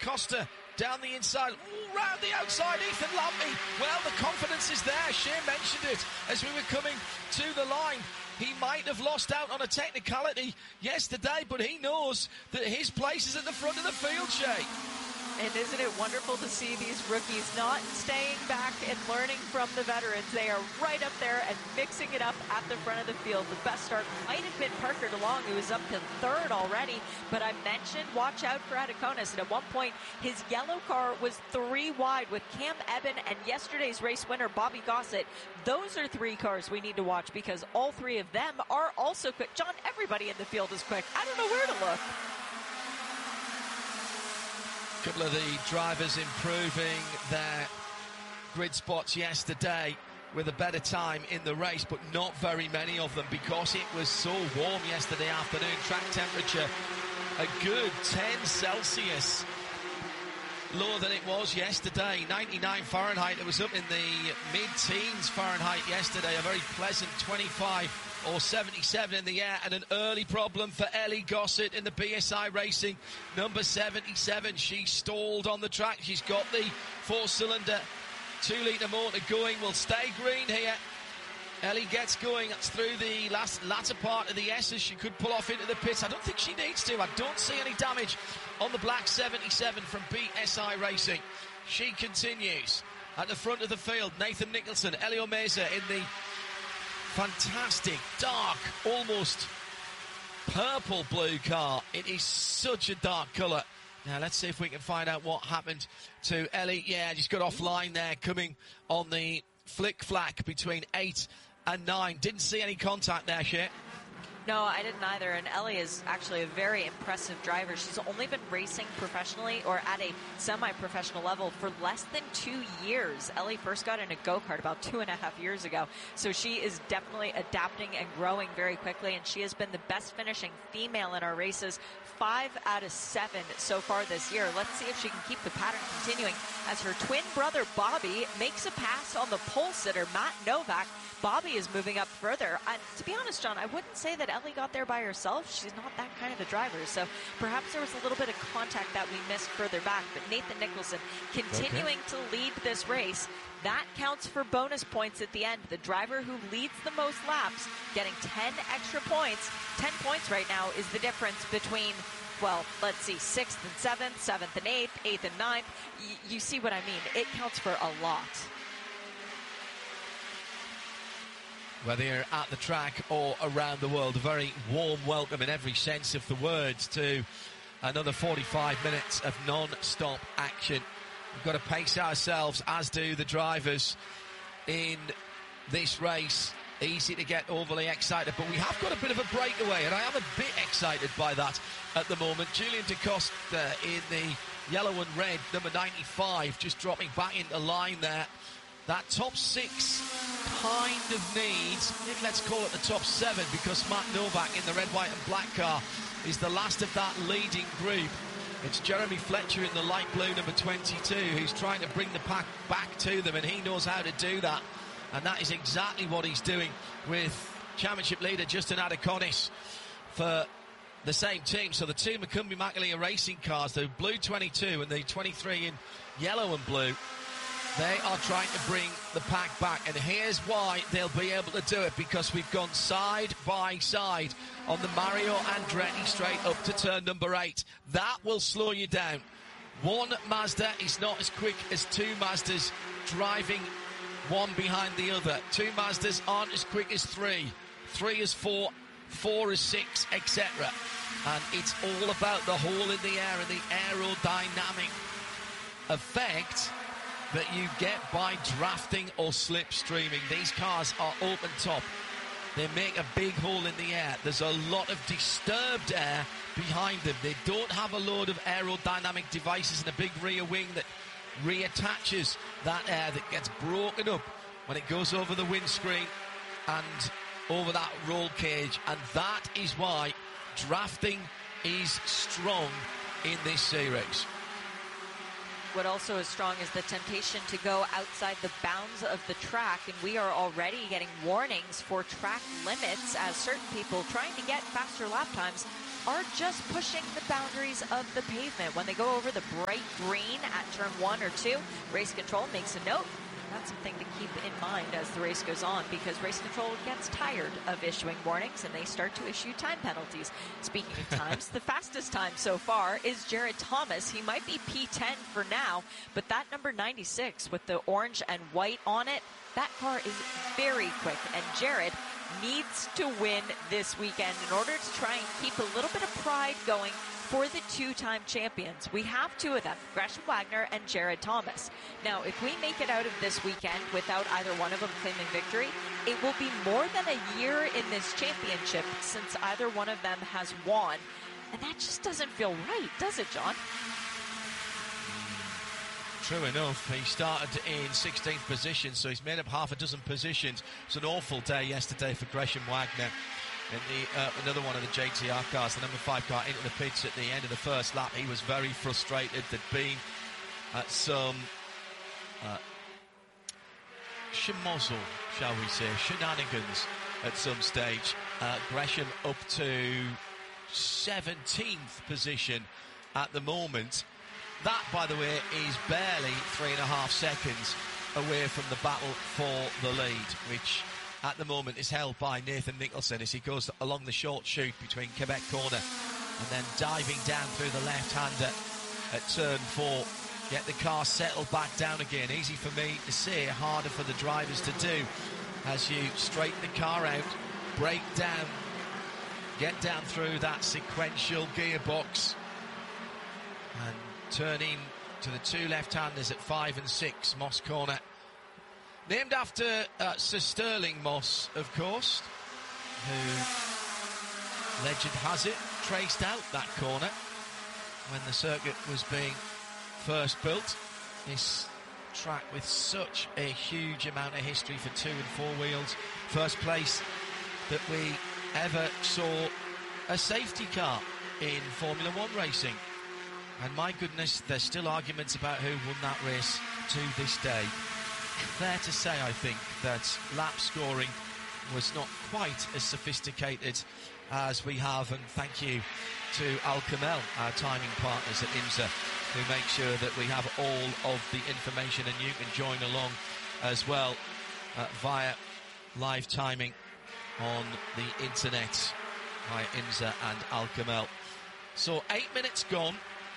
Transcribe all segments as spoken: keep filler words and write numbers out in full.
Costa down the inside, ooh, round the outside, Ethan Lampney. Well, the confidence is there. Shane mentioned it as we were coming to the line. He might have lost out on a technicality yesterday, but he knows that his place is at the front of the field, Shay. And isn't it wonderful to see these rookies not staying back and learning from the veterans? They are right up there and mixing it up at the front of the field. The best start might have been Parker DeLong, who was up to third already. But I mentioned watch out for Adakonis. And at one point, his yellow car was three wide with Cam Eben and yesterday's race winner, Bobby Gossett. Those are three cars we need to watch because all three of them are also quick. John, everybody in the field is quick. I don't know where to look. A couple of the drivers improving their grid spots yesterday with a better time in the race, but not very many of them because it was so warm yesterday afternoon. Track temperature a good ten Celsius lower than it was yesterday. ninety-nine Fahrenheit. It was up in the mid-teens Fahrenheit yesterday. A very pleasant twenty-five or seventy-seven in the air, and an early problem for Ellie Gossett in the B S I Racing number seventy-seven. She stalled on the track. She's got the four-cylinder two litre motor going. Will stay green here. Ellie gets going. That's through the last latter part of the S's. She could pull off into the pits. I don't think she needs to. I don't see any damage on the black seventy-seven from B S I Racing. She continues at the front of the field. Nathan Nicholson, Elio Meza in the fantastic, dark, almost purple blue car. It is such a dark colour. Now let's see if we can find out what happened to Ellie. Yeah, just got offline there, coming on the flick-flack between eight and nine. Didn't see any contact there, Shay. No, I didn't either. And Ellie is actually a very impressive driver. She's only been racing professionally or at a semi-professional level for less than two years. Ellie first got in a go-kart about two and a half years ago. So she is definitely adapting and growing very quickly. And she has been the best finishing female in our races, five out of seven so far this year. Let's see if she can keep the pattern continuing as her twin brother Bobby makes a pass on the pole sitter Matt Novak. Bobby is moving up further. And to be honest, John, I wouldn't say that Ellie got there by herself. She's not that kind of a driver. So perhaps there was a little bit of contact that we missed further back. But Nathan Nicholson continuing okay. to lead this race. That counts for bonus points at the end. The driver who leads the most laps getting ten extra points. ten points right now is the difference between, well, let's see, sixth and seventh, seventh and eighth, eighth and ninth. Y- you see what I mean? It counts for a lot. Whether you're at the track or around the world, a very warm welcome in every sense of the words to another forty-five minutes of non-stop action. We've got to pace ourselves, as do the drivers in this race. Easy to get overly excited, but we have got a bit of a breakaway, and I am a bit excited by that at the moment. Julian DaCosta in the yellow and red, number ninety-five, just dropping back into line there. That top six kind of needs, let's call it the top seven, because Matt Novak in the red, white and black car is the last of that leading group. It's Jeremy Fletcher in the light blue, number twenty-two, who's trying to bring the pack back to them, and he knows how to do that. And that is exactly what he's doing with championship leader Justin Adakonis for the same team. So the two Macumbi Makalia racing cars, the blue twenty-two and the twenty-three in yellow and blue, they are trying to bring the pack back. And here's why they'll be able to do it, because we've gone side by side on the Mario Andretti straight up to turn number eight. That will slow you down. One Mazda is not as quick as two Mazdas driving one behind the other. Two Mazdas aren't as quick as three. Three is four, four is six, et cetera. And it's all about the hole in the air and the aerodynamic effect that you get by drafting or slipstreaming. These cars are open top. They make a big hole in the air. There's a lot of disturbed air behind them. They don't have a load of aerodynamic devices and a big rear wing that reattaches that air that gets broken up when it goes over the windscreen and over that roll cage. And that is why drafting is strong in this series. What also is strong is the temptation to go outside the bounds of the track, and we are already getting warnings for track limits as certain people trying to get faster lap times are just pushing the boundaries of the pavement. When they go over the bright green at turn one or two, Race Control makes a note. That's something to keep in mind as the race goes on, because Race Control gets tired of issuing warnings and they start to issue time penalties. Speaking of times, the fastest time so far is Jared Thomas. He might be P ten for now, but that number ninety-six with the orange and white on it, that car is very quick, and Jared needs to win this weekend in order to try and keep a little bit of pride going for the two-time champions. We have two of them, Gresham Wagner and Jared Thomas. Now, if we make it out of this weekend without either one of them claiming victory, it will be more than a year in this championship since either one of them has won. And that just doesn't feel right, does it, John? True enough, he started in sixteenth position, so he's made up half a dozen positions. It was an awful day yesterday for Gresham Wagner in the uh, another one of the J T R cars, the number five car, into the pits at the end of the first lap. He was very frustrated. There'd been uh, some uh, schmozzle, shall we say, shenanigans at some stage. Uh, Gresham up to seventeenth position at the moment. That, by the way, is barely three and a half seconds away from the battle for the lead, which at the moment is held by Nathan Nicholson as he goes along the short chute between Quebec corner and then diving down through the left-hander at turn four. Get the car settled back down again. Easy for me to say, harder for the drivers to do as you straighten the car out, brake down, get down through that sequential gearbox and turn in to the two left-handers at five and six, Moss Corner. Named after uh, Sir Sterling Moss, of course, who, legend has it, traced out that corner when the circuit was being first built. This track with such a huge amount of history for two and four wheels. First place that we ever saw a safety car in Formula One racing. And my goodness, there's still arguments about who won that race to this day. Fair to say, I think, that lap scoring was not quite as sophisticated as we have, and thank you to Alcamel, our timing partners at IMSA, who make sure that we have all of the information, and you can join along as well uh, via live timing on the internet via IMSA and Alcamel. So eight minutes gone.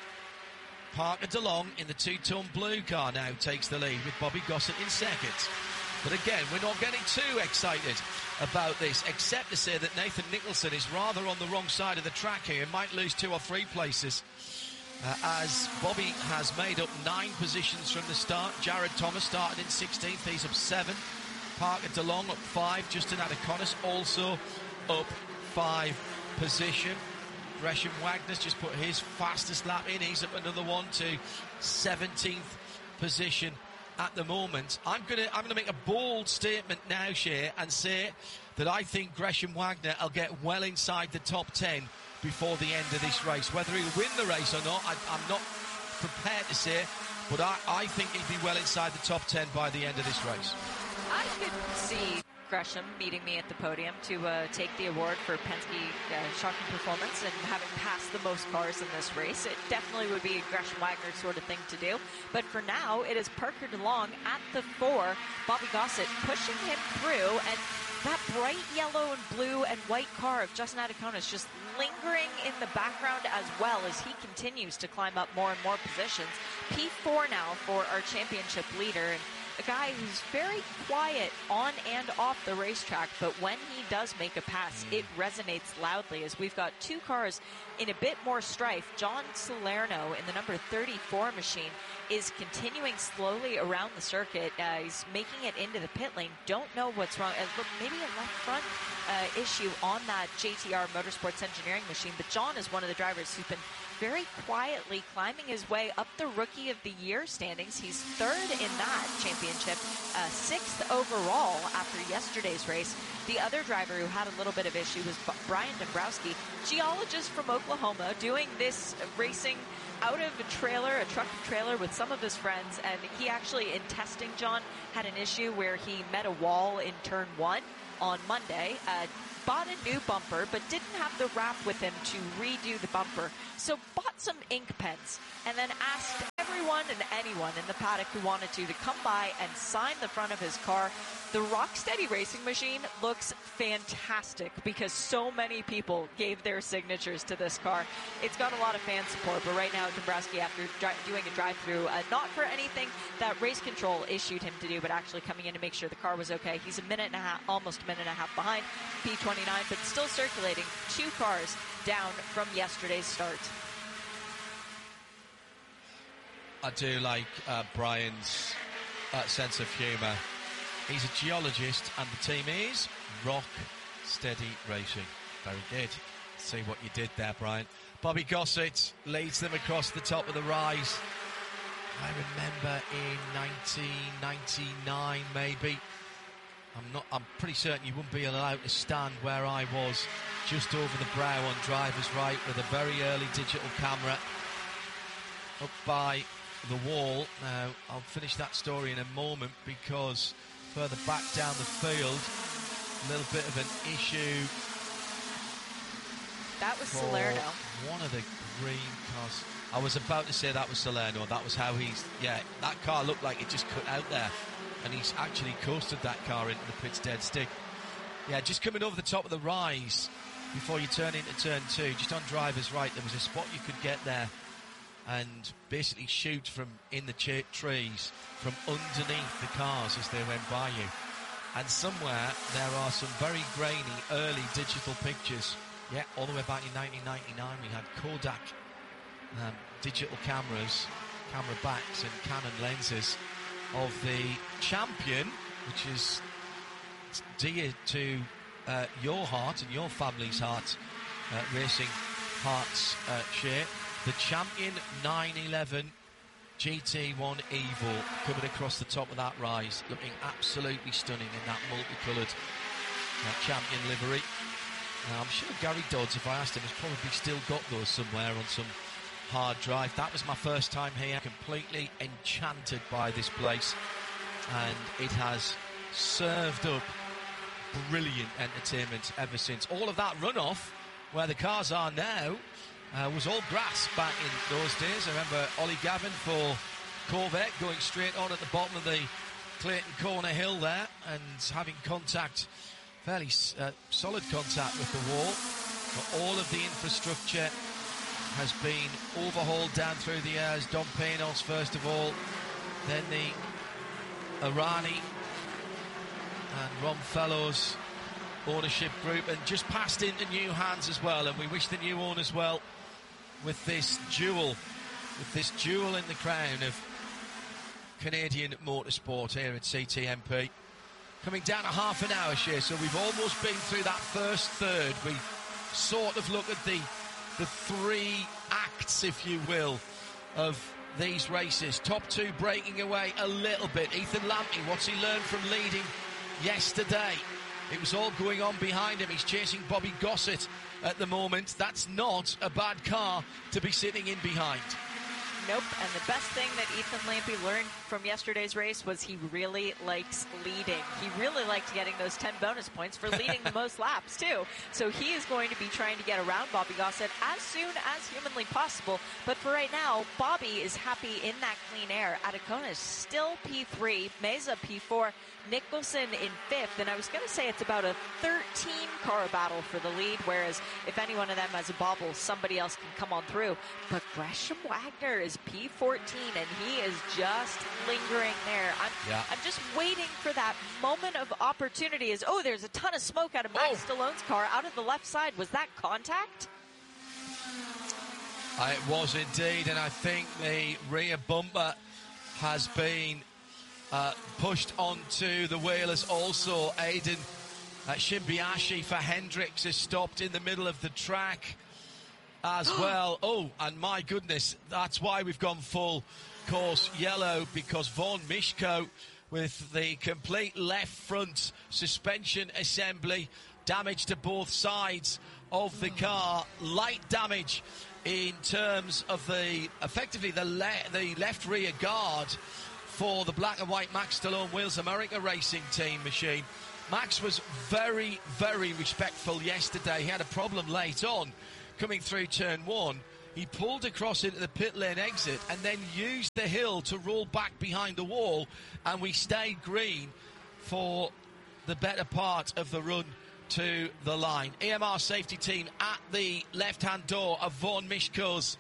Parker DeLong in the two-ton blue car now takes the lead with Bobby Gossett in second. But again, we're not getting too excited about this, except to say that Nathan Nicholson is rather on the wrong side of the track here and might lose two or three places uh, as Bobby has made up nine positions from the start. Jared Thomas started in sixteenth, he's up seven. Parker DeLong up five. Justin Adaconis also up five position. Gresham Wagner's just put his fastest lap in. He's up another one to seventeenth position at the moment. I'm going to I'm going to make a bold statement now, Shea, and say that I think Gresham Wagner will get well inside the top ten before the end of this race. Whether he'll win the race or not, I, I'm not prepared to say, but I, I think he'll be well inside the top ten by the end of this race. I could see Gresham meeting me at the podium to uh, take the award for Penske uh, shocking performance and having passed the most cars in this race. It definitely would be a Gresham Wagner sort of thing to do. But for now, it is Parker DeLong at the four, Bobby Gossett pushing him through, and that bright yellow and blue and white car of Justin Adaconis just lingering in the background as well as he continues to climb up more and more positions. P four now for our championship leader, and a guy who's very quiet on and off the racetrack, but when he does make a pass, it resonates loudly as we've got two cars in a bit more strife. John Salerno in the number thirty-four machine is continuing slowly around the circuit. Uh, he's making it into the pit lane. Don't know what's wrong. Uh, look, maybe a left front uh, issue on that J T R Motorsports Engineering machine, but John is one of the drivers who's been very quietly climbing his way up the Rookie of the Year standings. He's third in that championship, uh, sixth overall after yesterday's race. The other driver who had a little bit of issue was Brian Dombrowski, geologist from Oklahoma, doing this racing out of a trailer, a truck trailer with some of his friends, and he actually, in testing, John, had an issue where he met a wall in turn one on Monday. Uh, bought a new bumper, but didn't have the wrap with him to redo the bumper. So bought some ink pens and then asked everyone and anyone in the paddock who wanted to to come by and sign the front of his car. The Rocksteady racing machine looks fantastic because so many people gave their signatures to this car. It's got a lot of fan support, but right now Dombrowski, after dri- doing a drive-through, uh, not for anything that race control issued him to do, but actually coming in to make sure the car was okay. He's a minute and a half, almost a minute and a half behind P twenty-nine, but still circulating two cars down from yesterday's start. I do like uh, Brian's uh, sense of humour. He's a geologist, and the team is Rock Steady Racing. Very good. See what you did there, Brian. Bobby Gossett leads them across the top of the rise. I remember in nineteen ninety-nine, maybe. I'm not. I'm pretty certain you wouldn't be allowed to stand where I was, just over the brow on driver's right, with a very early digital camera up by the wall. Now, I'll finish that story in a moment, because further back down the field, a little bit of an issue. That was Salerno. One of the green cars. I was about to say that was Salerno. That was how he's... Yeah, that car looked like it just cut out there. And he's actually coasted that car into the pit's dead stick. Yeah, just coming over the top of the rise before you turn into turn two, just on driver's right, there was a spot you could get there and basically shoot from in the ch- trees from underneath the cars as they went by you. And somewhere there are some very grainy early digital pictures. Yeah, all the way back in nineteen ninety-nine we had Kodak um, digital cameras, camera backs and Canon lenses of the champion, which is dear to uh, your heart and your family's heart, uh, racing hearts, uh, share. The champion nine eleven G T one Evo coming across the top of that rise, looking absolutely stunning in that multicoloured uh, champion livery. Now, I'm sure Gary Dodds, if I asked him, has probably still got those somewhere on some hard drive. That was my first time here, completely enchanted by this place, and it has served up brilliant entertainment ever since. All of that runoff, where the cars are now, Uh, was all grass back in those days. I remember Ollie Gavin for Corvette going straight on at the bottom of the Clayton Corner hill there and having contact, fairly uh, solid contact with the wall. But all of the infrastructure has been overhauled down through the years. Dom Pinos first of all, then the Irani and Ron Fellows ownership group, and just passed into new hands as well, and we wish the new owners well with this jewel, with this jewel in the crown of Canadian motorsport here at C T M P. Coming down a half an hour, Shea, so we've almost been through that first third. We sort of look at the the three acts, if you will, of these races. Top two breaking away a little bit. Ethan Lampney, what's he learned from leading yesterday? It was all going on behind him. He's chasing Bobby Gossett at the moment. That's not a bad car to be sitting in behind. Nope, and the best thing that Ethan Lampy learned from yesterday's race was he really likes leading. He really liked getting those ten bonus points for leading the most laps, too. So he is going to be trying to get around Bobby Gossett as soon as humanly possible. But for right now, Bobby is happy in that clean air. Adekona is still P three, Meza P four, Nicholson in fifth. And I was going to say it's about a thirteen-car battle for the lead, whereas if any one of them has a bobble, somebody else can come on through. But Gresham Wagner is P fourteen, and he is just lingering there. I'm, yeah. I'm just waiting for that moment of opportunity. Is oh, there's a ton of smoke out of Max oh. Stallone's car out of the left side. Was that contact? Uh, it was indeed, and I think the rear bumper has been uh, pushed onto the wheelers also. Aiden uh, Shimbiashi for Hendricks is stopped in the middle of the track as well. Oh, and my goodness, that's why we've gone full course yellow, because Vaughn Mishko with the complete left front suspension assembly, damage to both sides of the car, light damage in terms of the effectively the, le- the left rear guard for the black and white Max Stallone Wheels America Racing Team machine. Max was very, very respectful yesterday. He had a problem late on coming through turn one. He pulled across into the pit lane exit and then used the hill to roll back behind the wall, and we stayed green for the better part of the run to the line. A M R safety team at the left-hand door of Vaughan Mishko's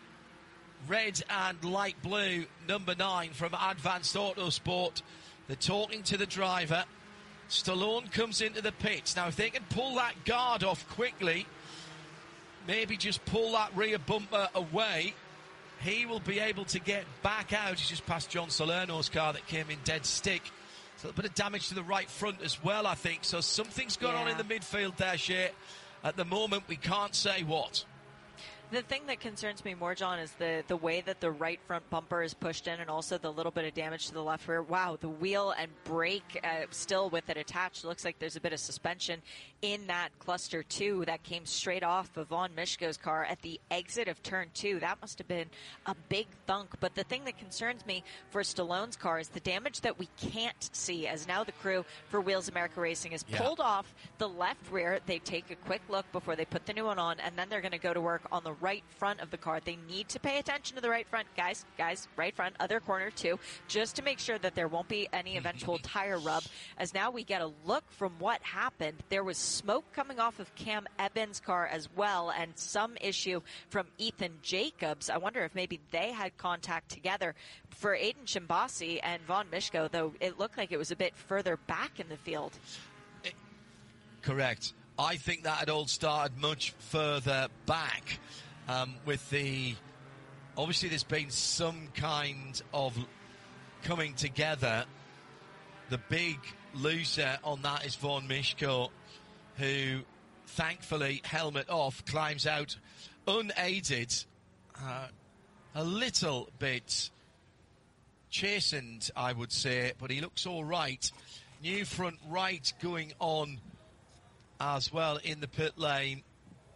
red and light blue number nine from Advanced Autosport. They're talking to the driver. Stallone comes into the pits. Now, if they can pull that guard off quickly, maybe just pull that rear bumper away, he will be able to get back out. He's just passed John Salerno's car that came in dead stick. So a bit of damage to the right front as well, I think. So something's going yeah. on in the midfield there, Shea. At the moment, we can't say what. The thing that concerns me more, John, is the, the way that the right front bumper is pushed in, and also the little bit of damage to the left rear. Wow, the wheel and brake uh, still with it attached. Looks like there's a bit of suspension in that cluster two that came straight off of Vaughan Mishko's car at the exit of turn two. That must have been a big thunk. But the thing that concerns me for Stallone's car is the damage that we can't see, as now the crew for Wheels America Racing has yeah. pulled off the left rear. They take a quick look before they put the new one on, and then they're going to go to work on the right front of the car. They need to pay attention to the right front, guys, guys, right front, other corner too, just to make sure that there won't be any eventual tire rub. As now we get a look from what happened. There was smoke coming off of Cam Evans' car as well, and some issue from Ethan Jacobs. I wonder if maybe they had contact together. For Aiden Shimbasi and Vaughan Mishko, though, it looked like it was a bit further back in the field. It, correct. I think that had all started much further back. Um, with the, obviously there's been some kind of coming together. The big loser on that is Vaughan Mishko, who thankfully, helmet off, climbs out unaided, uh, a little bit chastened, I would say, but he looks all right. New front right going on as well in the pit lane.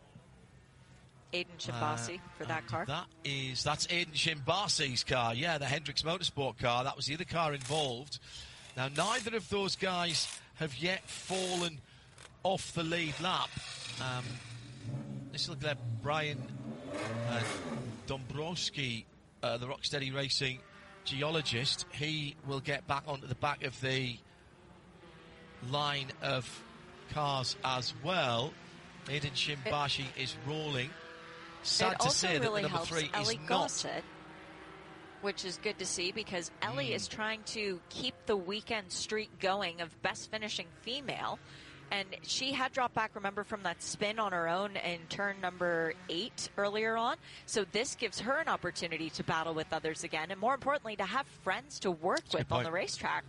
Aiden Shimbasi uh, for that car. That is, that's Aiden Shimbasi's car, yeah, the Hendricks Motorsport car. That was the other car involved. Now, neither of those guys have yet fallen off the lead lap. Um, this will let Brian uh, Dombrowski, uh, the Rocksteady Racing geologist, he will get back onto the back of the line of cars as well. Aiden Shimbasi it, is rolling. Sad it to also say really that the number helps three Ellie is not. Gossett, which is good to see, because Ellie mm. is trying to keep the weekend streak going of best finishing female. And she had dropped back, remember, from that spin on her own in turn number eight earlier on. So this gives her an opportunity to battle with others again, and more importantly, to have friends to work That's with on the racetrack.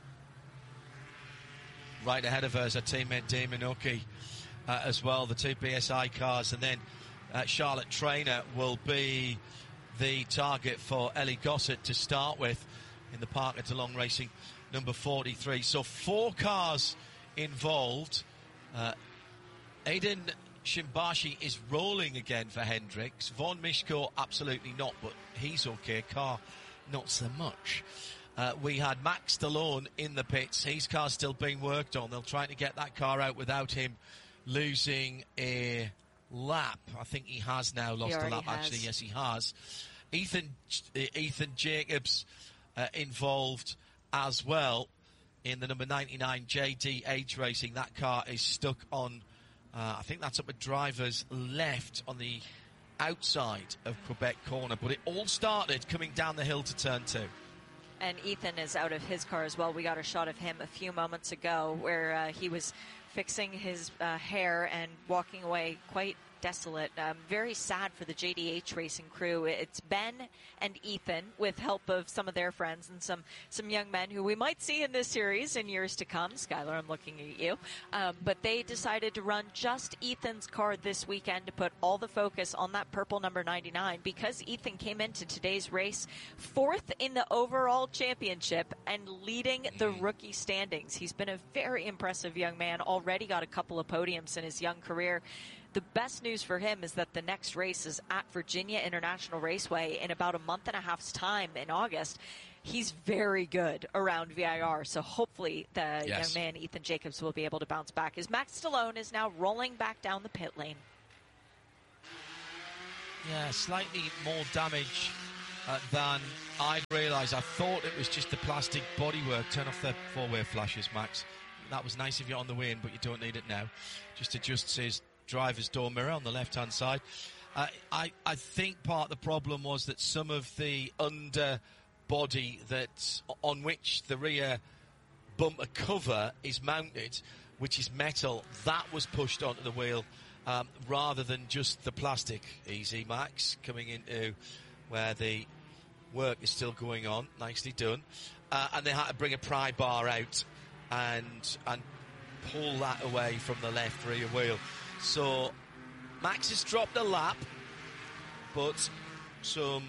Right ahead of her is her teammate Damon Oki uh, as well, the two P S I cars, and then uh, Charlotte Trainer will be the target for Ellie Gossett to start with in the Parker DeLong Racing number forty-three. So four cars involved. Uh, Aiden Shimbasi is rolling again for Hendricks. Vaughan Mishko absolutely not, but he's okay. Car not so much. Uh, we had Max Stallone in the pits. His car's still being worked on. They'll try to get that car out without him losing a lap. I think he has now lost a lap, has. actually. Yes, he has. Ethan Ethan Jacobs uh, involved as well in the number ninety-nine J D H Racing. That car is stuck on, uh, I think that's up at driver's left on the outside of Quebec corner. But it all started coming down the hill to turn two. And Ethan is out of his car as well. We got a shot of him a few moments ago where uh, he was fixing his uh, hair and walking away quite desolate. Um, very sad for the J D H Racing crew. It's Ben and Ethan, with help of some of their friends and some some young men who we might see in this series in years to come. Skylar, I'm looking at you. Um, but they decided to run just Ethan's car this weekend to put all the focus on that purple number ninety-nine, because Ethan came into today's race fourth in the overall championship and leading the rookie standings. He's been a very impressive young man, already got a couple of podiums in his young career. The best news for him is that the next race is at Virginia International Raceway in about a month and a half's time in August. he's very good around V I R. So hopefully the Yes. young man, Ethan Jacobs, will be able to bounce back as Max Stallone is now rolling back down the pit lane. Yeah, slightly more damage uh, than I'd realised. I thought it was just the plastic bodywork. Turn off the four-way flashes, Max. That was nice of you on the way in, but you don't need it now. Just adjusts his driver's door mirror on the left-hand side. Uh, I, I think part of the problem was that some of the underbody that on which the rear bumper cover is mounted, which is metal, that was pushed onto the wheel um, rather than just the plastic. Easy, Max, coming into where the work is still going on. Nicely done. Uh, and they had to bring a pry bar out and and pull that away from the left rear wheel. So Max has dropped a lap, but some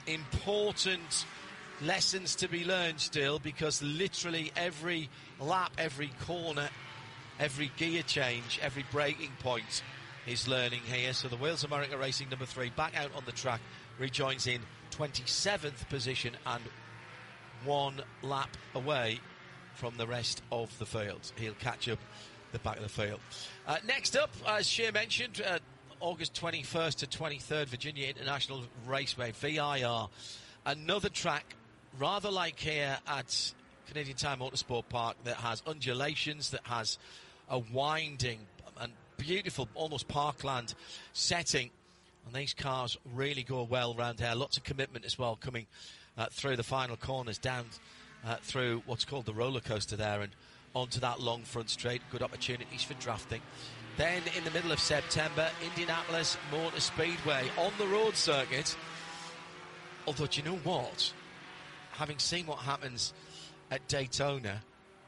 important lessons to be learned still, because literally every lap, every corner, every gear change, every braking point is learning here. So the Wheels America Racing number three back out on the track, rejoins in twenty-seventh position and one lap away from the rest of the field. He'll catch up the back of the field. Uh, next up, as Shea mentioned, uh, August twenty-first to twenty-third, Virginia International Raceway, V I R. Another track, rather like here at Canadian Tire Motorsport Park, that has undulations, that has a winding and beautiful, almost parkland setting. And these cars really go well round here. Lots of commitment as well coming uh, through the final corners, down uh, through what's called the roller coaster there and onto that long front straight. Good opportunities for drafting. Then in the middle of September, Indianapolis Motor Speedway on the road circuit. Although, do you know what? Having seen what happens at Daytona,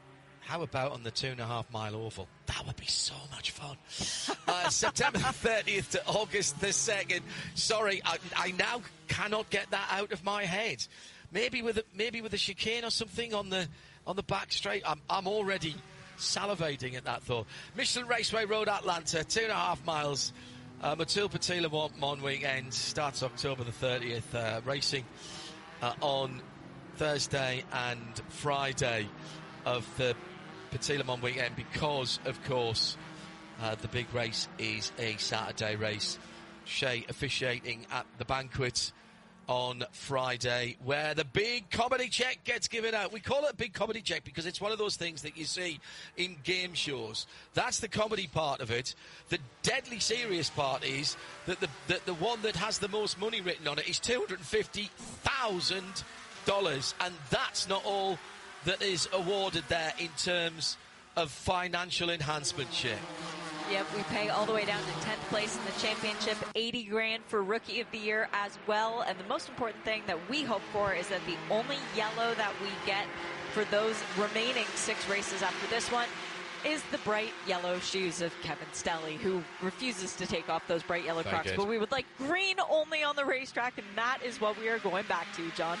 how about on the two and a half mile oval? That would be so much fun. uh, September thirtieth to August the second. Sorry, I, I now cannot get that out of my head. Maybe with a, maybe with a chicane or something on the on the back straight. I'm I'm already salivating at that thought. Michelin Raceway Road Atlanta, two and a half miles. Uh, Motul-Petila Mon weekend starts October the thirtieth. Uh, racing uh, on Thursday and Friday of the Petila Mon weekend, because, of course, uh, the big race is a Saturday race. Shea officiating at the banquet on Friday, where the big comedy check gets given out. We call it a big comedy check because it's one of those things that you see in game shows. That's the comedy part of it. The deadly serious part is that the, the, the one that has the most money written on it is two hundred fifty thousand dollars, and that's not all that is awarded there in terms of financial enhancement, Shea. Yep, we pay all the way down to tenth place in the championship, eighty grand for Rookie of the Year as well. And the most important thing that we hope for is that the only yellow that we get for those remaining six races after this one is the bright yellow shoes of Kevin Stelly, who refuses to take off those bright yellow Very Crocs. good. But we would like green only on the racetrack, and that is what we are going back to, John.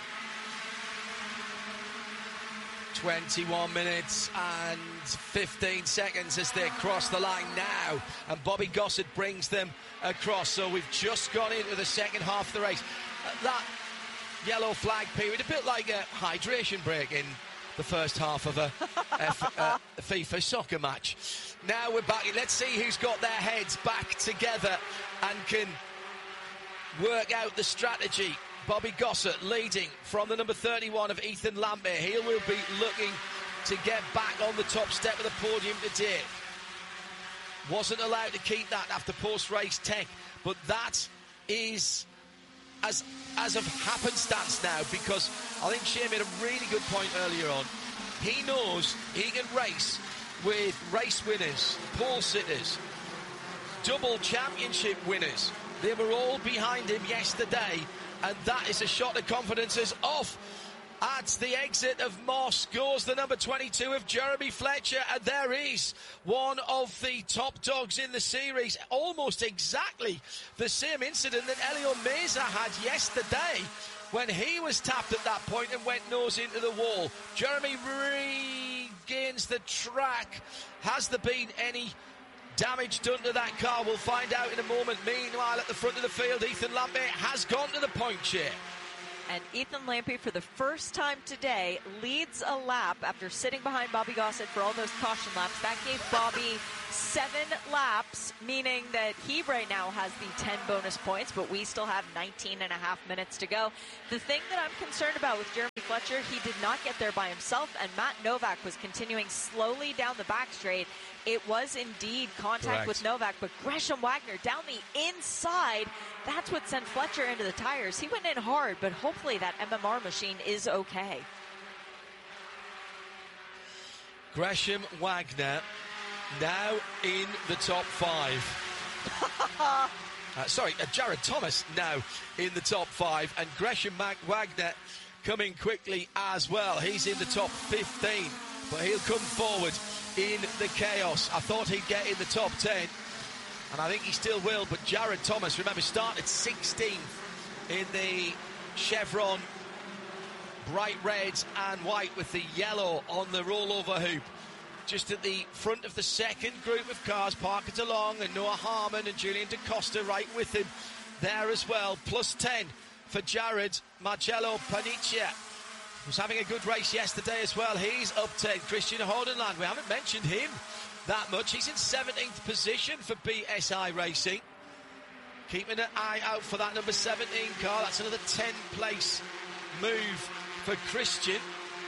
twenty-one minutes and fifteen seconds as they cross the line now, and Bobby Gossett brings them across. So we've just gone into the second half of the race. Uh, that yellow flag period, a bit like a hydration break in the first half of a, F, uh, FIFA soccer match. Now we're back. Let's see who's got their heads back together and can work out the strategy. Bobby Gossett leading from the number thirty-one of Ethan Lambert. He will be looking to get back on the top step of the podium today. Wasn't allowed to keep that after post-race tech, but that is as as of happenstance now, because I think Shea made a really good point earlier on. He knows he can race with race winners, pole sitters, double championship winners. They were all behind him yesterday, and that is a shot of confidence as off at the exit of Moss goes the number twenty-two of Jeremy Fletcher, and there is one of the top dogs in the series. Almost exactly the same incident that Elio Meza had yesterday when he was tapped at that point and went nose into the wall. Jeremy regains the track. Has there been any damage done to that car? We'll find out in a moment. Meanwhile, at the front of the field, Ethan Lambert has gone to the point, Shea. And Ethan Lampe, for the first time today, leads a lap after sitting behind Bobby Gossett for all those caution laps. That gave Bobby seven laps, meaning that he right now has the ten bonus points, but we still have nineteen and a half minutes to go. The thing that I'm concerned about with Jeremy Fletcher, he did not get there by himself, and Matt Novak was continuing slowly down the back straight. It was indeed contact Correct. with Novak, but Gresham Wagner down the inside, that's what sent Fletcher into the tires. He went in hard, but hopefully that M M R machine is okay. Gresham Wagner now in the top five. uh, sorry, uh, Jared Thomas now in the top five, and Gresham Mag- Wagner coming quickly as well. He's in the top fifteen, but he'll come forward in the chaos. I thought he'd get in the top ten, and I think he still will, but Jared Thomas, remember, started sixteenth in the Chevron bright reds and white with the yellow on the rollover hoop. Just at the front of the second group of cars, Parker DeLong and Noah Harmon and Julian DaCosta right with him there as well. Plus ten for Jared. Marcello Paniccia was having a good race yesterday as well. He's up ten. Christian Hordenland, we haven't mentioned him that much. He's in seventeenth position for B S I Racing. Keeping an eye out for that number seventeen car. That's another ten place move for Christian.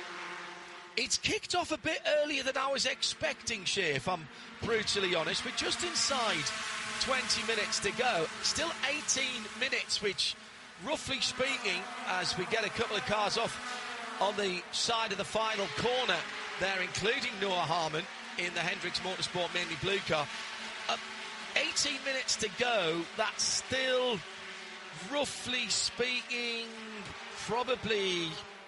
It's kicked off a bit earlier than I was expecting, Shea, if I'm brutally honest. We're just inside twenty minutes to go. Still eighteen minutes, which, roughly speaking, as we get a couple of cars off on the side of the final corner there, including Noah Harmon in the Hendricks Motorsport mainly blue car. Uh, eighteen minutes to go. That's still, roughly speaking, probably,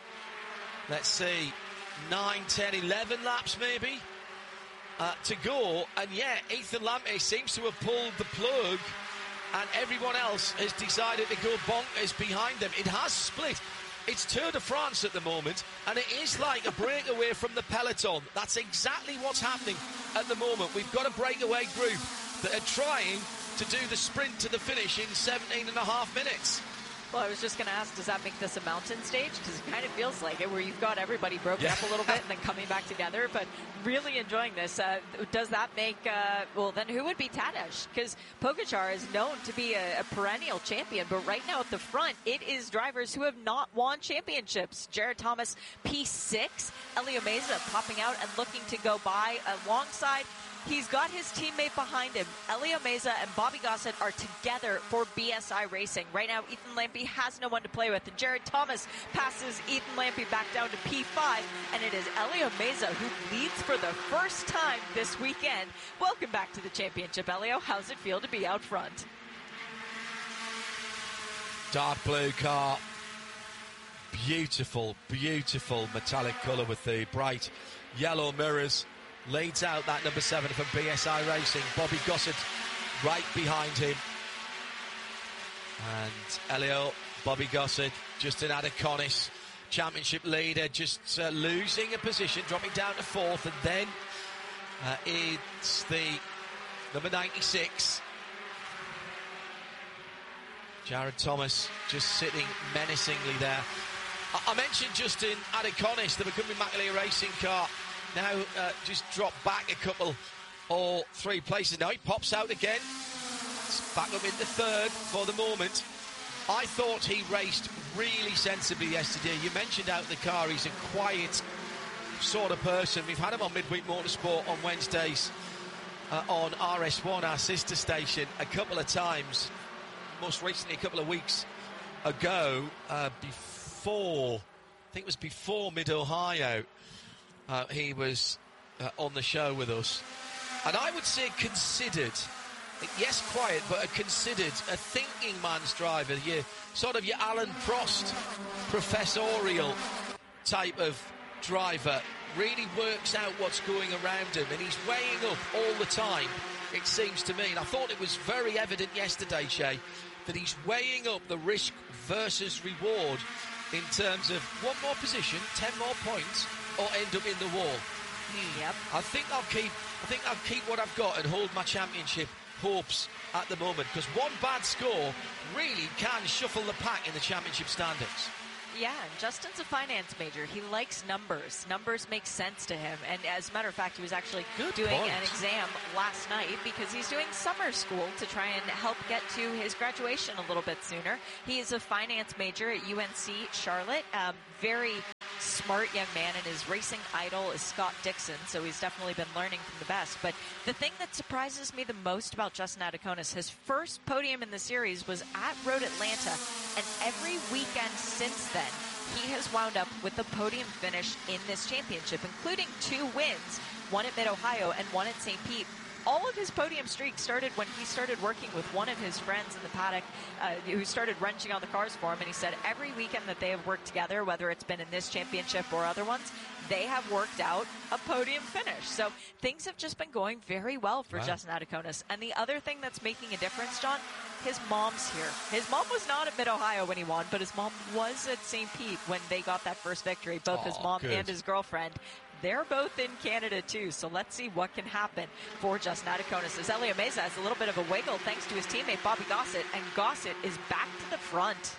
let's see, nine, ten, eleven laps maybe uh, to go. And yeah, Ethan Lampe seems to have pulled the plug, and everyone else has decided to go bonkers behind them. It has split. It's Tour de France at the moment, and it is like a breakaway from the peloton. That's exactly what's happening at the moment. We've got a breakaway group that are trying to do the sprint to the finish in seventeen and a half minutes. Well, I was just going to ask, does that make this a mountain stage? Because it kind of feels like it, where you've got everybody broken yeah. up a little bit and then coming back together. But really enjoying this. Uh, does that make, uh, well, then who would be Tadej? Because Pogacar is known to be a, a perennial champion. But right now at the front, it is drivers who have not won championships. Jared Thomas, P six. Elio Meza popping out and looking to go by alongside. He's got his teammate behind him. Elio Meza and Bobby Gossett are together for B S I Racing. Right now, Ethan Lampe has no one to play with. And Jared Thomas passes Ethan Lampe back down to P five. And it is Elio Meza who leads for the first time this weekend. Welcome back to the championship, Elio. How's it feel to be out front? Dark blue car. Beautiful, beautiful metallic colour with the bright yellow mirrors. Leads out that number seven from B S I Racing. Bobby Gossett right behind him. And Elio, Bobby Gossett, Justin Adaconis, championship leader, just uh, losing a position, dropping down to fourth. And then uh, it's the number ninety-six. Jared Thomas just sitting menacingly there. I, I mentioned Justin Adaconis, the McCumbin McAleer Racing car. Now uh, just dropped back a couple or three places. Now he pops out again. It's back up into third for the moment. I thought he raced really sensibly yesterday. You mentioned out the car, he's a quiet sort of person. We've had him on Midweek Motorsport on Wednesdays uh, on R S one, our sister station, a couple of times. Most recently, a couple of weeks ago, uh, before, I think it was before Mid-Ohio. Uh, he was uh, on the show with us, and I would say considered, yes, quiet, but a considered, a thinking man's driver. You sort of your Alan Prost, professorial type of driver, really works out what's going around him, and he's weighing up all the time, it seems to me. And I thought it was very evident yesterday, Shay, that he's weighing up the risk versus reward in terms of one more position, ten more points, or end up in the wall. Hmm. Yep. I think I'll keep. I think I'll keep what I've got and hold my championship hopes at the moment, because one bad score really can shuffle the pack in the championship standings. Yeah, and Justin's a finance major. He likes numbers. Numbers make sense to him. And as a matter of fact, he was actually Good doing point. an exam last night because he's doing summer school to try and help get to his graduation a little bit sooner. He is a finance major at U N C Charlotte. Um, very smart young man, and his racing idol is Scott Dixon, so he's definitely been learning from the best. But the thing that surprises me the most about Justin Adaconis, his first podium in the series was at Road Atlanta, and every weekend since then, he has wound up with a podium finish in this championship, including two wins, one at Mid-Ohio and one at Saint Pete. All of his podium streak started when he started working with one of his friends in the paddock uh, who started wrenching on the cars for him. And he said every weekend that they have worked together, whether it's been in this championship or other ones, they have worked out a podium finish. So things have just been going very well for Wow. Justin Adaconis. And the other thing that's making a difference, John, his mom's here. His mom was not at Mid-Ohio when he won, but his mom was at Saint Pete when they got that first victory, both Oh, his mom good. and his girlfriend. They're both in Canada, too, so let's see what can happen for Justin Adaconis. As Elio Meza has a little bit of a wiggle thanks to his teammate Bobby Gossett, and Gossett is back to the front.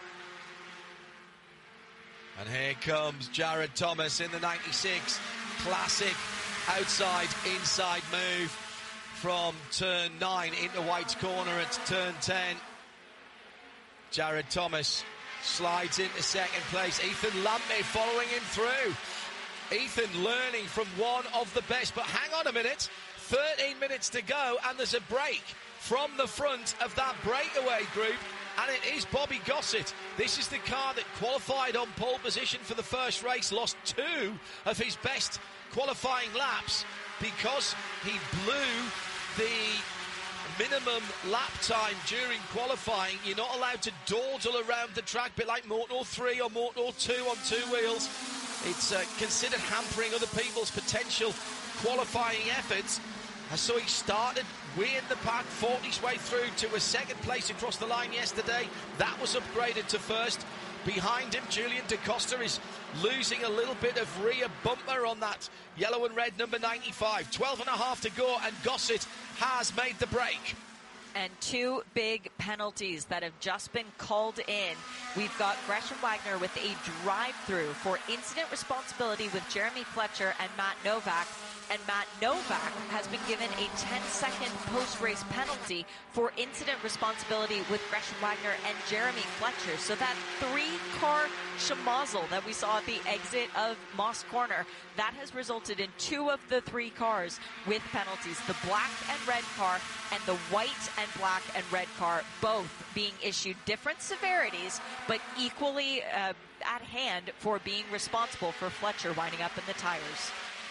And here comes Jared Thomas in the ninety-six. Classic outside-inside move from turn nine into White's corner at turn ten. Jared Thomas slides into second place. Ethan Lampney following him through. Ethan learning from one of the best, but hang on a minute, thirteen minutes to go, and there's a break from the front of that breakaway group, and it is Bobby Gossett. This is the car that qualified on pole position for the first race, lost two of his best qualifying laps because he blew the minimum lap time during qualifying. You're not allowed to dawdle around the track, a bit like Moto three or Moto two on two wheels. It's uh, considered hampering other people's potential qualifying efforts. And so he started way in the pack, fought his way through to a second place across the line yesterday. That was upgraded to first. Behind him, Julian DaCosta is losing a little bit of rear bumper on that yellow and red number ninety-five. twelve and a half to go, and Gossett has made the break. And two big penalties that have just been called in. We've got Gresham Wagner with a drive-through for incident responsibility with Jeremy Fletcher and Matt Novak. And Matt Novak has been given a ten-second post-race penalty for incident responsibility with Gresham Wagner and Jeremy Fletcher. So that three-car schmozzle that we saw at the exit of Moss Corner, that has resulted in two of the three cars with penalties. The black and red car and the white and black and red car both being issued different severities, but equally uh, at hand for being responsible for Fletcher winding up in the tires.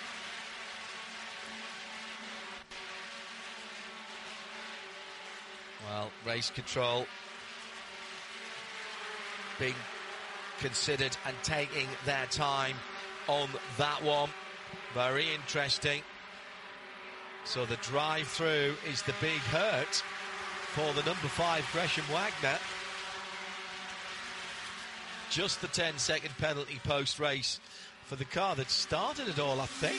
Well, race control being considered and taking their time on that one. Very interesting. So the drive-through is the big hurt for the number five Gresham Wagner. Just the ten-second penalty post-race for the car that started it all, I think.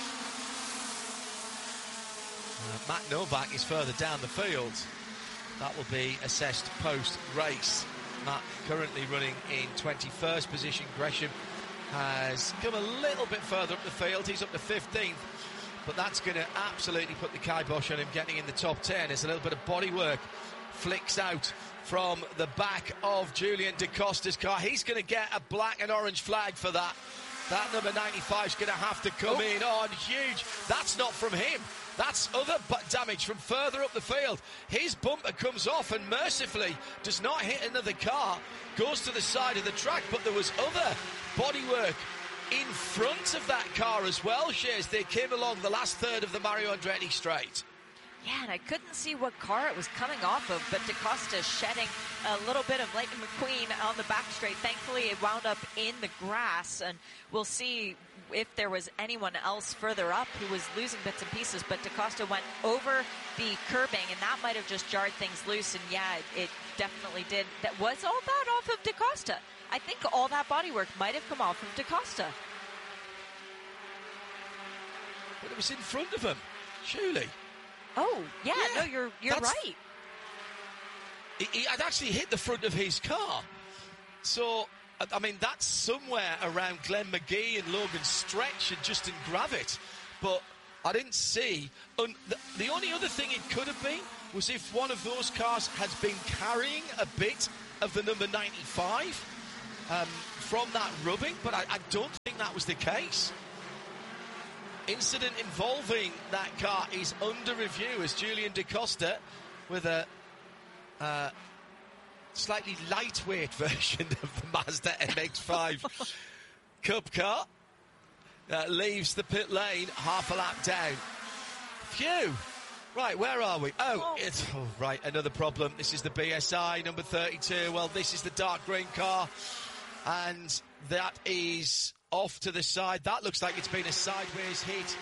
Uh, Matt Novak is further down the field. That will be assessed post-race. Matt currently running in twenty-first position. Gresham has come a little bit further up the field. He's up to fifteenth. But that's going to absolutely put the kibosh on him getting in the top ten. There's a little bit of bodywork flicks out from the back of Julian DaCosta's car. He's going to get a black and orange flag for that. That number ninety-five is going to have to come oh. in on huge. That's not from him. That's other damage from further up the field. His bumper comes off and mercifully does not hit another car. Goes to the side of the track, but there was other bodywork in front of that car as well, Shares. They came along the last third of the Mario Andretti straight. Yeah, and I couldn't see what car it was coming off of, but DaCosta shedding a little bit of Lightning McQueen on the back straight. Thankfully, it wound up in the grass, and we'll see if there was anyone else further up who was losing bits and pieces, but DaCosta went over the curbing, and that might have just jarred things loose, and yeah, it, it definitely did. That was all that off of DaCosta. I think all that bodywork might have come off of DaCosta. But it was in front of him, surely. Oh, yeah, yeah no, you're you're right. He, he had actually hit the front of his car. So I mean, that's somewhere around Glenn McGee and Logan Stretch and Justin Gravitt. But I didn't see... Un- the, the only other thing it could have been was if one of those cars has been carrying a bit of the number ninety-five um, from that rubbing, but I, I don't think that was the case. Incident involving that car is under review as Julian DaCosta, with a uh, slightly lightweight version of the Mazda M X five Cup car, uh, leaves the pit lane half a lap down. Phew! Right, where are we? Oh, it's oh, right, another problem. This is the B S I number thirty-two. Well, this is the dark green car, and that is off to the side. That looks like it's been a sideways hit.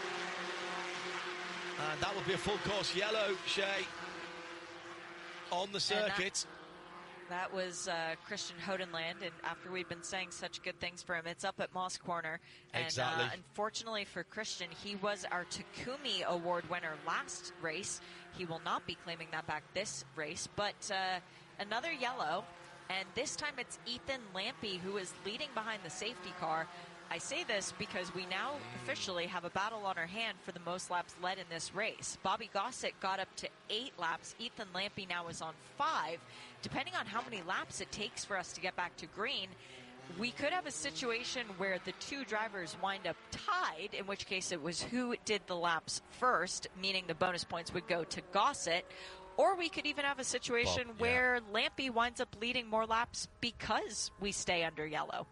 And that will be a full course yellow, Shay, on the circuit. That, that was uh, Christian Hodenland, and after we've been saying such good things for him, it's up at Moss Corner. And exactly. uh, unfortunately for Christian, he was our Takumi Award winner last race. He will not be claiming that back this race, but uh, another yellow. And this time it's Ethan Lampy who is leading behind the safety car. I say this because we now officially have a battle on our hand for the most laps led in this race. Bobby Gossett got up to eight laps. Ethan Lampy now is on five. Depending on how many laps it takes for us to get back to green, we could have a situation where the two drivers wind up tied, in which case it was who did the laps first, meaning the bonus points would go to Gossett. Or we could even have a situation well, yeah. where Lampy winds up leading more laps because we stay under yellow.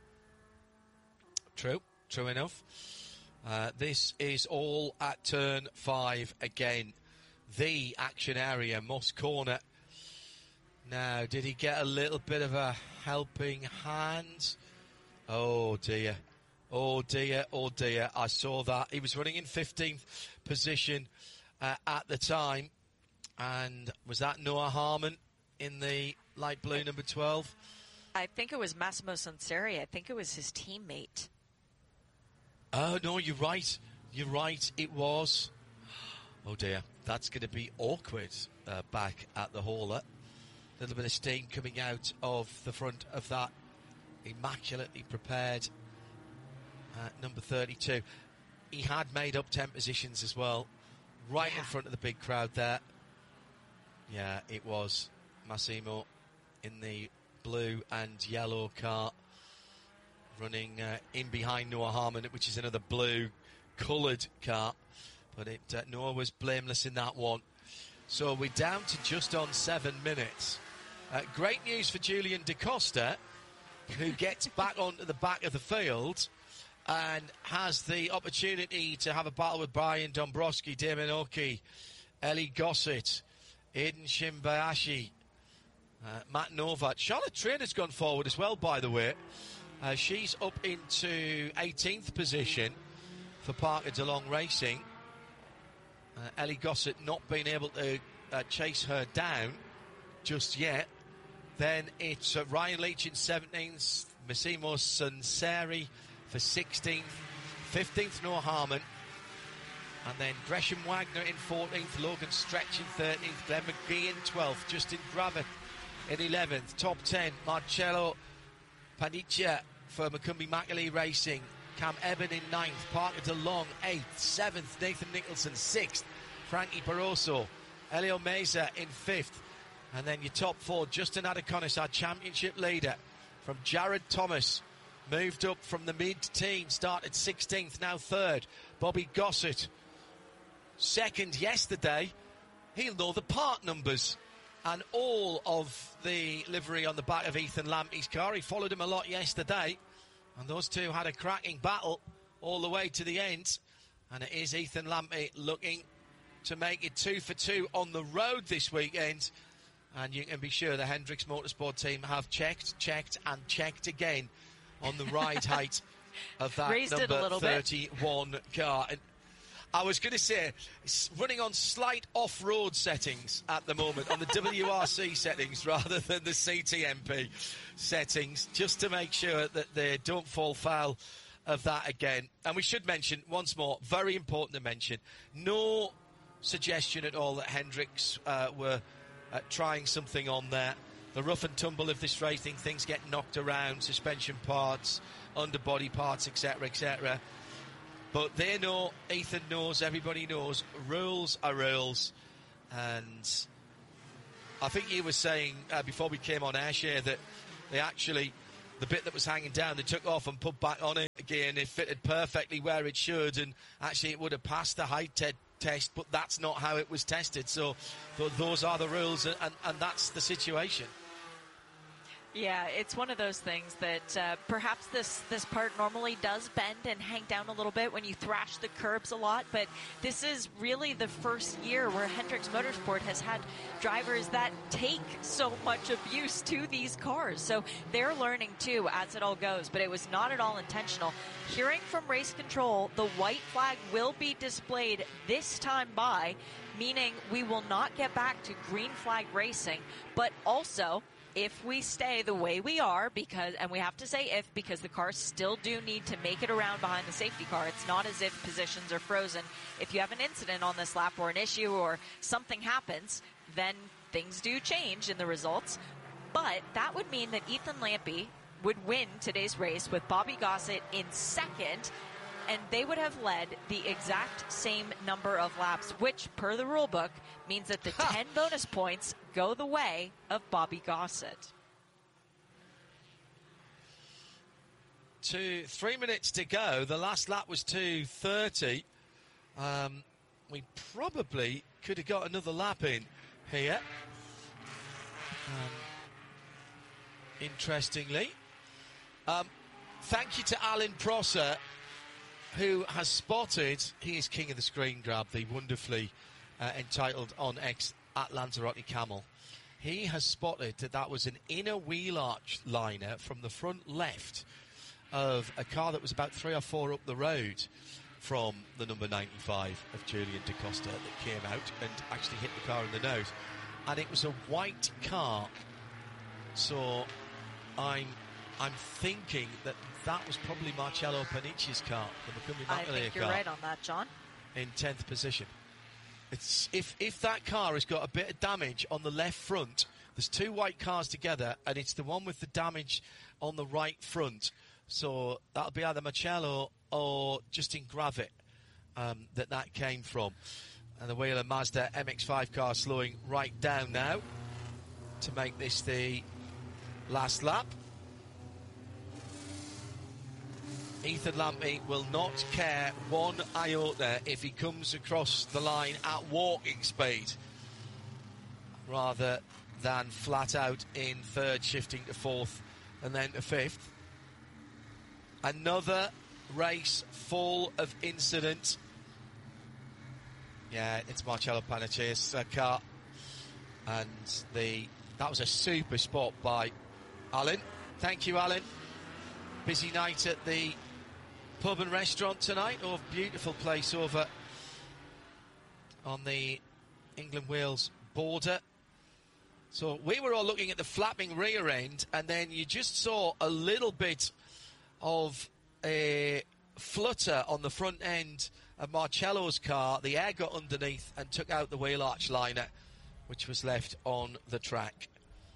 True, true enough. Uh, this is all at turn five again. The action area, Moss Corner. Now, did he get a little bit of a helping hand? Oh, dear. Oh, dear, oh, dear. I saw that. He was running in fifteenth position uh, at the time. And was that Noah Harmon in the light blue number twelve? I think it was Massimo Sanseri. I think it was his teammate. Oh, no, you're right. You're right. It was. Oh, dear. That's going to be awkward uh, back at the hauler. A little bit of steam coming out of the front of that immaculately prepared uh, number thirty-two. He had made up ten positions as well, right yeah. in front of the big crowd there. Yeah, it was Massimo in the blue and yellow car, running uh, in behind Noah Harmon, which is another blue coloured car. But it, uh, Noah was blameless in that one. So we're down to just on seven minutes. Uh, great news for Julian DaCosta, who gets back onto the back of the field and has the opportunity to have a battle with Brian Dombrowski, Damon Oki, Ellie Gossett, Aiden Shimbayashi, uh, Matt Novat. Charlotte Trainer's gone forward as well, by the way. Uh, she's up into eighteenth position for Parker DeLong Racing. Uh, Ellie Gossett not being able to uh, chase her down just yet. Then it's uh, Ryan Leach in seventeenth, Massimo Sanseri for sixteenth, fifteenth Noah Harmon, and then Gresham Wagner in fourteenth, Logan Stretch in thirteenth, Glenn McGee in twelfth, Justin Gravitt in eleventh, top ten, Marcello Paniccia for Macumbi Macaulay Racing, Cam Eben in ninth, Parker DeLong eighth, seventh, Nathan Nicholson sixth, Frankie Barroso, Elio Meza in fifth, and then your top four, Justin Adeconis, our championship leader, from Jared Thomas, moved up from the mid-teens, started sixteenth, now third. Bobby Gossett, second yesterday. He'll know the part numbers and all of the livery on the back of Ethan Lampy's car. He followed him a lot yesterday, and those two had a cracking battle all the way to the end. And it is Ethan Lampy looking to make it two for two on the road this weekend. And you can be sure the Hendricks Motorsport team have checked, checked, and checked again on the ride height of that Raised number thirty-one bit. Car. And I was going to say, it's running on slight off-road settings at the moment, on the W R C settings rather than the C T M P settings, just to make sure that they don't fall foul of that again. And we should mention, once more, very important to mention, no suggestion at all that Hendricks uh, were uh, trying something on there. the rough and tumble of this racing, things get knocked around, suspension parts, underbody parts, et cetera, et cetera. But they know, Ethan knows, everybody knows, rules are rules. And I think you were saying uh, before we came on air, Shea, that they actually, the bit that was hanging down, they took off and put back on it again. It fitted perfectly where it should, and actually it would have passed the height te- test, but that's not how it was tested. So th- those are the rules, and, and, and that's the situation. Yeah, it's one of those things that uh, perhaps this, this part normally does bend and hang down a little bit when you thrash the curbs a lot, but this is really the first year where Hendricks Motorsport has had drivers that take so much abuse to these cars. So they're learning too as it all goes, but it was not at all intentional. Hearing from race control, the white flag will be displayed this time by, meaning we will not get back to green flag racing, but also if we stay the way we are, because, and we have to say if, because the cars still do need to make it around behind the safety car. It's not as if positions are frozen. If you have an incident on this lap or an issue or something happens, then things do change in the results. But that would mean that Ethan Lampy would win today's race with Bobby Gossett in second, and they would have led the exact same number of laps, which, per the rule book, means that the ten bonus points go the way of Bobby Gossett. Two, three minutes to go. The last lap was two thirty. Um, we probably could have got another lap in here. Um, interestingly. Um, thank you to Alan Prosser, who has spotted, he is king of the screen grab, the wonderfully uh, entitled on X at Lanzarote Camel. He has spotted that that was an inner wheel arch liner from the front left of a car that was about three or four up the road from the number ninety-five of Julian Da Costa that came out and actually hit the car in the nose. And it was a white car. So I'm I'm thinking that that was probably Marcello Panici's car, the McCumbee I McNamara think you're car, right on that, John. in tenth position. It's if if that car has got a bit of damage on the left front, there's two white cars together, and it's the one with the damage on the right front. So that'll be either Marcello or Justin Gravitt um, that that came from. And the Wheeler Mazda M X five car slowing right down now to make this the last lap. Ethan Lampy will not care one iota if he comes across the line at walking speed, rather than flat out in third, shifting to fourth and then to fifth. Another race full of incident. Yeah, it's Marcello Panici's uh, car, and the that was a super spot by Alan. Thank you, Alan. Busy night at the pub and restaurant tonight. Oh, beautiful place over on the England-Wales border. So we were all looking at the flapping rear end, and then you just saw a little bit of a flutter on the front end of Marcello's car. The air got underneath and took out the wheel arch liner, which was left on the track.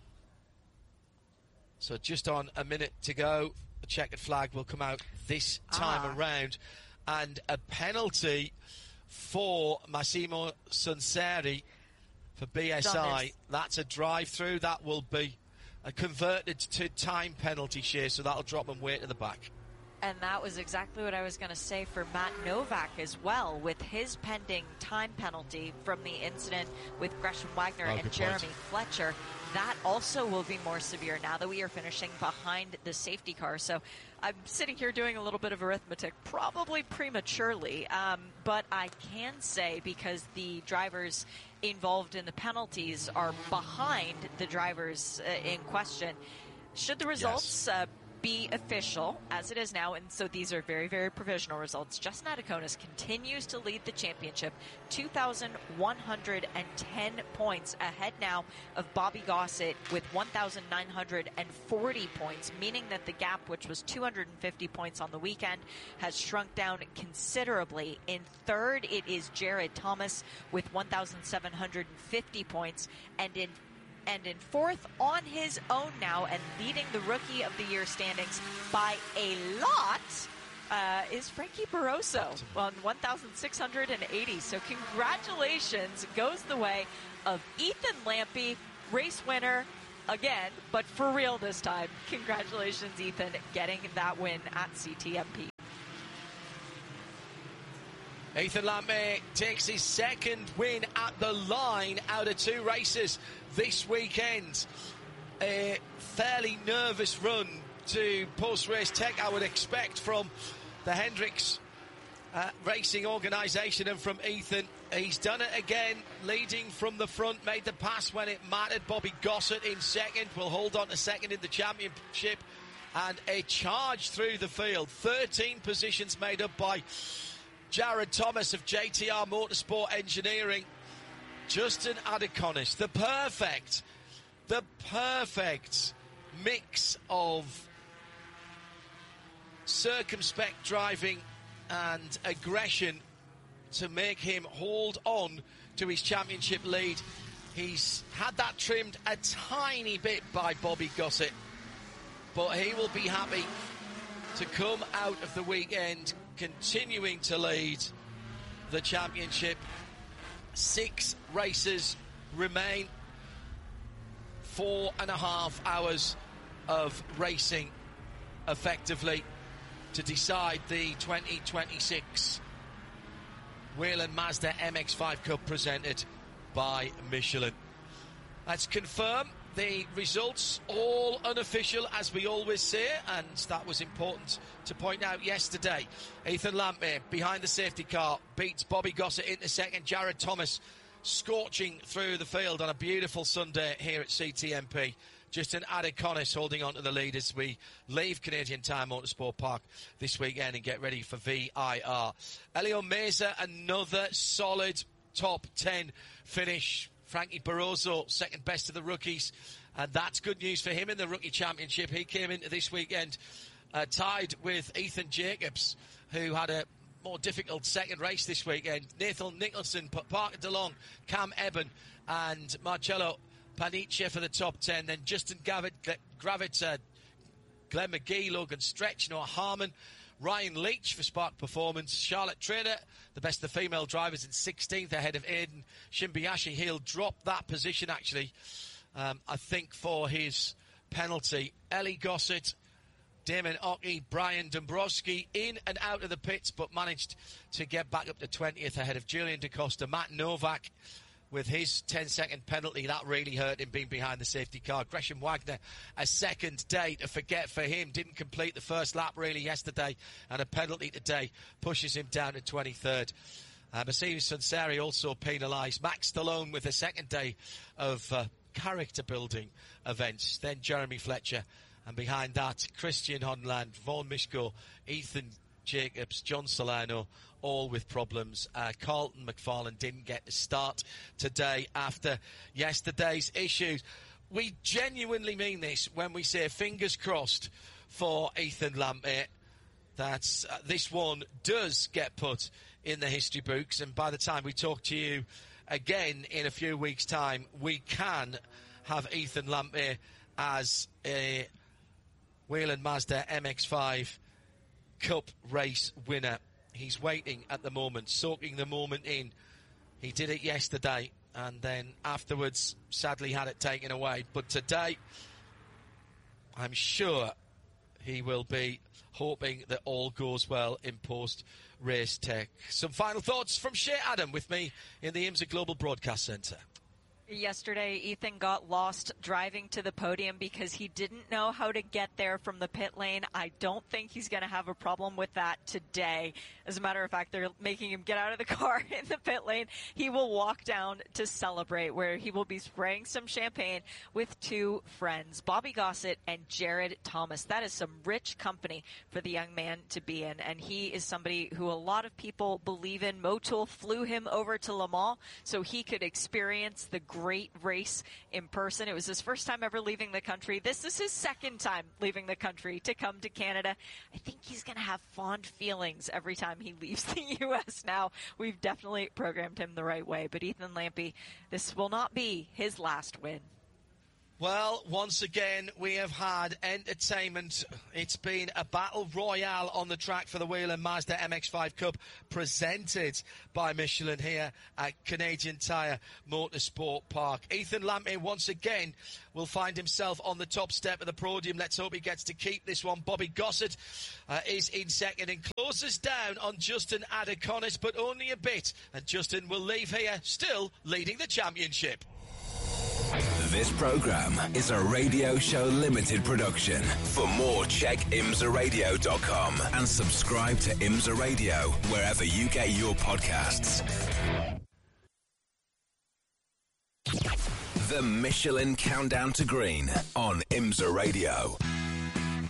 So just on a minute to go. A checkered flag will come out this time ah. around, and a penalty for Massimo Sunseri for B S I. That's a drive-through. That will be uh, converted to time penalty, share, so that'll drop him way to the back. And that was exactly what I was going to say for Matt Novak as well, with his pending time penalty from the incident with Gresham Wagner oh, and Jeremy point. Fletcher. That also will be more severe now that we are finishing behind the safety car. So I'm sitting here doing a little bit of arithmetic, probably prematurely, um, but I can say, because the drivers involved in the penalties are behind the drivers uh, in question, should the results yes. uh, be official, as it is now, and so these are very, very provisional results, Justin Adaconis continues to lead the championship, two thousand one hundred ten points ahead now of Bobby Gossett with one thousand nine hundred forty points, meaning that the gap, which was two hundred fifty points on the weekend, has shrunk down considerably. In third, it is Jared Thomas with one thousand seven hundred fifty points, and in And in fourth on his own now and leading the Rookie of the Year standings by a lot uh, is Frankie Barroso on one thousand six hundred eighty. So congratulations goes the way of Ethan Lampe, race winner again, but for real this time. Congratulations, Ethan, getting that win at C T M P. Ethan Lampe takes his second win at the line out of two races this weekend. A fairly nervous run to post-race tech, I would expect, from the Hendricks uh, Racing organisation and from Ethan. He's done it again, leading from the front, made the pass when it mattered. Bobby Gossett in second, will hold on to second in the championship, and a charge through the field. thirteen positions made up by Jared Thomas of J T R Motorsport Engineering. Justin Adeconis, the perfect, the perfect mix of circumspect driving and aggression to make him hold on to his championship lead. He's had that trimmed a tiny bit by Bobby Gossett, but he will be happy to come out of the weekend continuing to lead the championship. Six races remain. Four and a half hours of racing effectively to decide the twenty twenty-six Whelen Mazda M X five Cup presented by Michelin. Let's confirm the results, all unofficial as we always say, and that was important to point out yesterday. Ethan Lampe behind the safety car beats Bobby Gossett into second. Jared Thomas scorching through the field on a beautiful Sunday here at C T M P. Justin Adeconis holding on to the lead as we leave Canadian Tire Motorsport Park this weekend and get ready for V I R. Elio Meza, another solid top ten finish. Frankie Barroso, second best of the rookies, and that's good news for him in the Rookie Championship. He came into this weekend uh, tied with Ethan Jacobs, who had a more difficult second race this weekend. Nathan Nicholson, Parker DeLong, Cam Eben, and Marcello Panice for the top ten. Then Justin Gavitt, Gravitz, uh, Glenn McGee, Logan Stretch, Noah Harmon, Ryan Leach for Spark Performance, Charlotte Trainer, the best of the female drivers, in sixteenth ahead of Aiden Shimbayashi. He'll drop that position, actually, um, I think, for his penalty. Ellie Gossett, Damon Ockey, Brian Dombrowski in and out of the pits, but managed to get back up to twentieth ahead of Julian DaCosta. Matt Novak with his ten-second penalty, that really hurt him being behind the safety car. Gresham Wagner, a second day to forget for him. Didn't complete the first lap really yesterday, and a penalty today pushes him down to twenty-third. Uh, Mercedes Sunseri also penalised. Max Stallone with a second day of uh, character-building events. Then Jeremy Fletcher, and behind that, Christian Honland, Vaughan Mishko, Ethan Jacobs, John Solano, all with problems. Uh, Carlton McFarlane didn't get to start today after yesterday's issues. We genuinely mean this when we say fingers crossed for Ethan Lampe that uh, this one does get put in the history books, and by the time we talk to you again in a few weeks' time, we can have Ethan Lampe as a Whelen Mazda M X five Cup race winner. He's waiting at the moment, soaking the moment in. He did it yesterday, and then afterwards, sadly, had it taken away. But today, I'm sure he will be hoping that all goes well in post-race tech. Some final thoughts from Shea Adam with me in the IMSA Global Broadcast Centre. Yesterday, Ethan got lost driving to the podium because he didn't know how to get there from the pit lane. I don't think he's going to have a problem with that today. As a matter of fact, they're making him get out of the car in the pit lane. He will walk down to celebrate, where he will be spraying some champagne with two friends, Bobby Gossett and Jared Thomas. That is some rich company for the young man to be in, and he is somebody who a lot of people believe in. Motul flew him over to Le Mans so he could experience the great race in person. It was his first time ever leaving the country. This is his second time leaving the country to come to Canada. I think he's going to have fond feelings every time he leaves the U S now. We've definitely programmed him the right way. But Ethan Lampe, this will not be his last win. Well, once again, we have had entertainment. It's been a battle royale on the track for the Whelen Mazda M X five Cup, presented by Michelin here at Canadian Tire Motorsport Park. Ethan Lampe, once again, will find himself on the top step of the podium. Let's hope he gets to keep this one. Bobby Gossett uh, is in second and closes down on Justin Adaconis, but only a bit. And Justin will leave here still leading the championship. This programme is a Radio Show Limited production. For more, check imsa radio dot com and subscribe to IMSA Radio wherever you get your podcasts. The Michelin Countdown to Green on IMSA Radio.